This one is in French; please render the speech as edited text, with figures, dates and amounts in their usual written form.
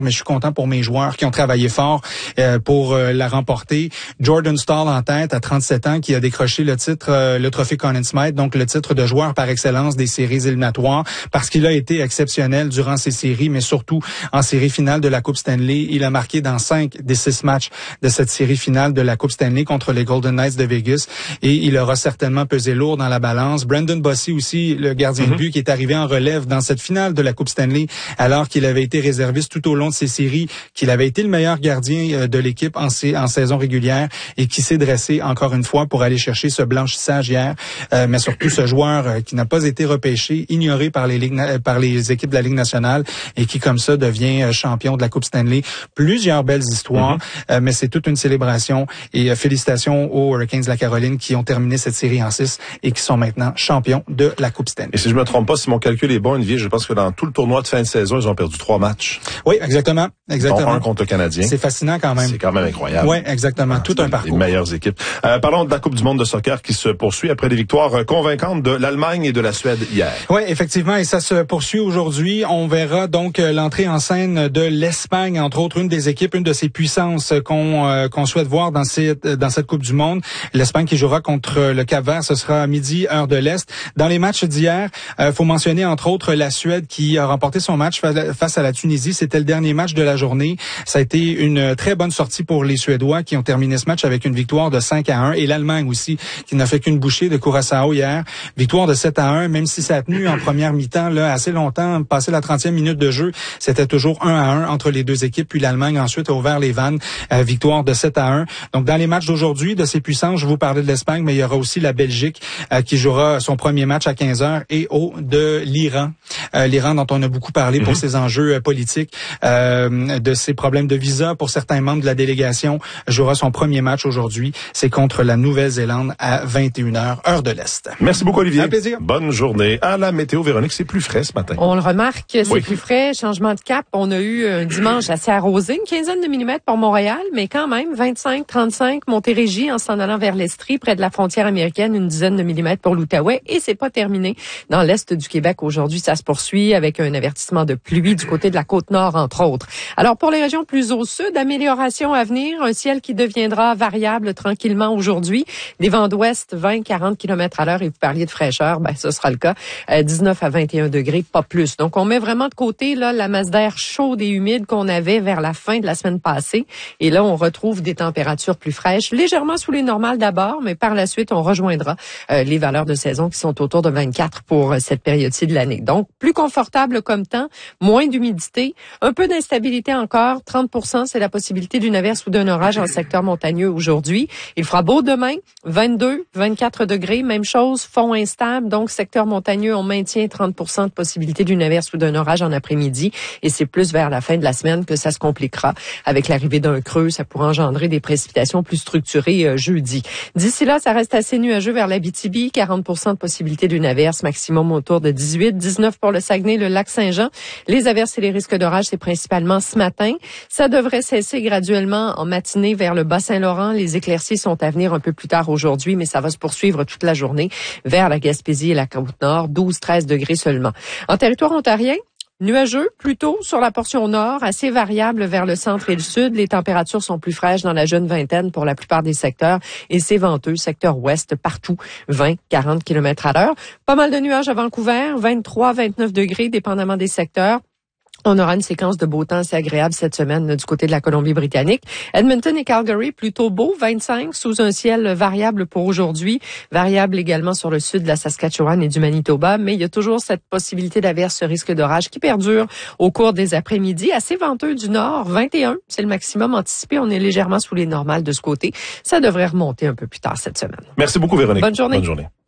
mais je suis content pour mes joueurs qui ont travaillé fort pour la remporter. Jordan Staal en tête à 37 ans qui a décroché le titre, le trophée Conn Smythe, donc le titre de joueur par excellence des séries éliminatoires, parce qu'il a été exceptionnel durant ces séries, mais surtout en série finale de la Coupe Stanley. Il a marqué dans 5 des 6 matchs de cette série finale de la Coupe Stanley contre les Golden Knights de Vegas, et il aura certainement pesé lourd dans la balance. Brandon Bossy aussi, le gardien de but qui est arrivé en relève dans cette finale de la Coupe Stanley, alors qu'il avait été réserviste tout au long de ces séries, qu'il avait été le meilleur gardien de l'équipe en saison régulière et qui s'est dressé encore une fois pour aller chercher ce blanchissage hier, mais surtout ce joueur qui n'a pas été repêché, ignoré par les équipes de la Ligue nationale et qui comme ça devient champion de la Coupe Stanley. Plusieurs belles histoires, mais c'est toute une célébration et félicitations aux Hurricanes de la Caroline qui ont terminé cette série en 6 et qui sont maintenant champions de la Coupe Stanley. Et si je me trompe pas, si mon calcul est bon, Olivier, je pense que dans tout le tournoi de fin de saison, ils ont perdu 3 matchs. Oui, exactement. Dont un contre le Canadien. C'est fascinant quand même. C'est quand même incroyable. Oui, exactement. Tout un parcours. Les meilleures équipes. Parlons de la Coupe du monde de soccer qui se poursuit après des victoires convaincantes de l'Allemagne et de la Suède hier. Oui, effectivement, et ça se poursuit aujourd'hui. On verra donc l'entrée en scène de l'Espagne, entre autres une des équipes, une de ces puissances qu'on souhaite voir dans cette Coupe du monde. L'Espagne qui jouera contre le Cap-Vert, ce sera à midi, heure de l'Est. Dans les matchs d'hier, faut mentionner entre autres la Suède qui a remporté son match face à la Tunisie. C'était le dernier match de la journée. Ça a été une très bonne sortie pour les Suédois qui ont terminé ce match avec une victoire de 5-1, et l'Allemagne aussi qui n'a fait qu'une bouchée de Curaçao hier. Victoire de 7-1, même si ça a tenu en première mi-temps là assez longtemps, passé la 30e minute de jeu, c'était toujours 1-1 entre les deux équipes, puis l'Allemagne ensuite a ouvert les vannes, victoire de 7-1. Donc dans les matchs d'aujourd'hui de ces puissances, je vous parlais de l'Espagne, mais il y aura aussi la Belgique qui jouera son premier match à 15h et de l'Iran. L'Iran dont on a beaucoup parlé pour ses enjeux politiques, de ses problèmes de visa pour certains membres de la délégation, jouera son premier match aujourd'hui. C'est contre la Nouvelle-Zélande à 21h, heure de l'Est. Merci beaucoup, Olivier. Un plaisir. Bonne journée. À la météo, Véronique, c'est plus frais ce matin. On le remarque, c'est plus frais. Changement de cap. On a eu un dimanche assez arrosé, une quinzaine de millimètres pour Montréal, mais quand même 25, 35, Montérégie en s'en allant vers l'Estrie, près de la frontière américaine, une dizaine de millimètres pour l'Outaouais, et c'est pas terminé. Dans l'Est du Québec, aujourd'hui, ça se poursuit avec un avertissement de pluie du côté de la Côte-Nord, entre autres. Alors, pour les régions plus au sud, amélioration à venir, un ciel qui deviendra variable tranquillement aujourd'hui. Des vents d'ouest, 20-40 km/h, et vous parliez de fraîcheur, ce sera le cas, 19 à 21 degrés, pas plus. Donc, on met vraiment de côté là la masse d'air chaude et humide qu'on avait vers la fin de la semaine passée. Et là, on retrouve des températures plus fraîches, légèrement sous les normales d'abord, mais par la suite, on rejoindra les valeurs de saison qui sont autour de 24 pour cette période-ci de l'année. Donc, plus confortable comme temps, moins d'humidité, un peu d'instabilité encore, 30%, c'est la possibilité d'une averse ou d'un orage en secteur montagneux aujourd'hui. Il fera beau demain, 22, 24 degrés, même chose, fond instable, donc secteur montagneux, on maintient 30% de possibilité d'une averse ou d'un orage en après-midi, et c'est plus vers la fin de la semaine que ça se compliquera. Avec l'arrivée d'un creux, ça pourrait engendrer des précipitations plus structurées jeudi. D'ici là, ça reste assez nuageux vers l'Abitibi, 40% de possibilité d'une averse, maximum autour de 18, 19 pour le Saguenay, le lac Saint-Jean. Les averses et les risques d'orage, c'est principalement ce matin. Ça devrait cesser graduellement en matinée vers le Bas-Saint-Laurent. Les éclaircies sont à venir un peu plus tard aujourd'hui, mais ça va se poursuivre toute la journée vers la Gaspésie et la Côte-Nord, 12-13 degrés seulement. En territoire ontarien, nuageux, plutôt sur la portion nord, assez variable vers le centre et le sud. Les températures sont plus fraîches dans la jeune vingtaine pour la plupart des secteurs et c'est venteux, secteur ouest, partout, 20-40 km/h. Pas mal de nuages à Vancouver, 23-29 degrés, dépendamment des secteurs. On aura une séquence de beau temps assez agréable cette semaine du côté de la Colombie-Britannique. Edmonton et Calgary, plutôt beau, 25, sous un ciel variable pour aujourd'hui. Variable également sur le sud de la Saskatchewan et du Manitoba, mais il y a toujours cette possibilité d'averse, ce risque d'orage qui perdure au cours des après-midi. Assez venteux du nord, 21, c'est le maximum anticipé. On est légèrement sous les normales de ce côté. Ça devrait remonter un peu plus tard cette semaine. Merci beaucoup, Véronique. Bonne journée. Bonne journée.